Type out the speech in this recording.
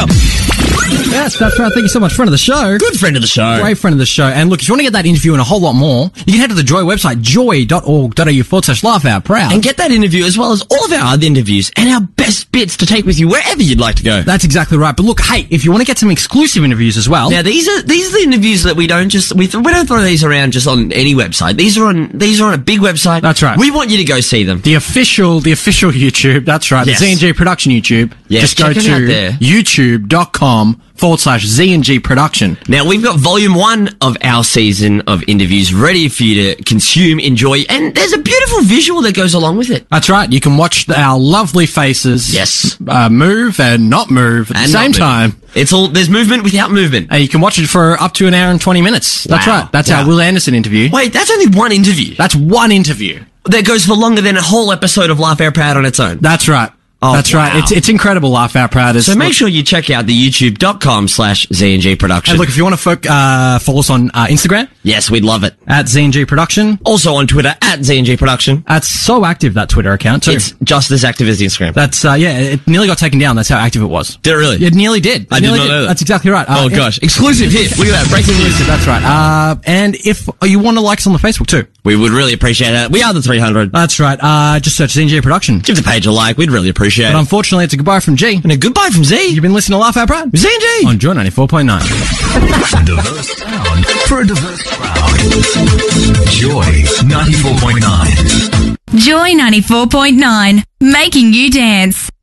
Welcome. Yes, that's right. Thank you so much. Friend of the show. Good friend of the show. Great friend of the show. And look, if you want to get that interview and a whole lot more, you can head to the Joy website, joy.org.au/laugh out proud. And get that interview as well as all of our other interviews and our best bits to take with you wherever you'd like to go. That's exactly right. But look, hey, if you want to get some exclusive interviews as well. Now, these are the interviews that we don't throw these around just on any website. These are on a big website. That's right. We want you to go see them. The official YouTube. That's right. Yes. The Z&G Production YouTube. Yes, just go check it to out there. youtube.com/Z&G Production. Now, we've got volume 1 of our season of interviews ready for you to consume, enjoy, and there's a beautiful visual that goes along with it. That's right. You can watch our lovely faces. Yes. Move and not move at the same time. There's movement without movement. And you can watch it for up to an hour and 20 minutes. That's Wow. right. That's Wow. our Will Anderson interview. Wait, that's only one interview. That's one interview. That goes for longer than a whole episode of Laugh Out Proud on its own. That's right. Oh, That's wow. right. It's incredible, Laugh Out Proud. So make sure you check out the youtube.com/Z&G Production. And look, if you want to follow us on Instagram, yes, we'd love it. at Z&G Production. Also on Twitter, at Z&G Production. That's so active, that Twitter account, too. It's just as active as the Instagram. That's, it nearly got taken down. That's how active it was. Did it really? It nearly did. I did not know that. That's exactly right. Oh, gosh. Exclusive hit. Look at that. Breaking news. That's right. And if you want to like us on the Facebook, too. We would really appreciate that. We are the 300. That's right. Just search Z&G Production. Give the page a like. We'd really appreciate But it. unfortunately, it's a goodbye from G. And a goodbye from Z. You've been listening to Laugh Out Proud. Z&G. On Joy 94.9. Diverse sound for a diverse crowd. Joy 94.9. Joy 94.9, making you dance.